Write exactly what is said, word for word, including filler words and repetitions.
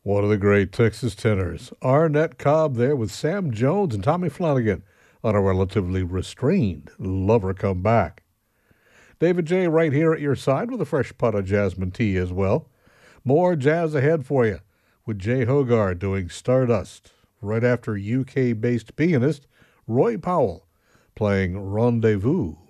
One of the great Texas tenors, Arnett Cobb, there with Sam Jones and Tommy Flanagan on a relatively restrained Lover Come Back. David J. right here at your side with a fresh pot of jasmine tea as well. More jazz ahead for you with Jay Hogarth doing Stardust right after U K-based pianist Roy Powell playing Rendezvous.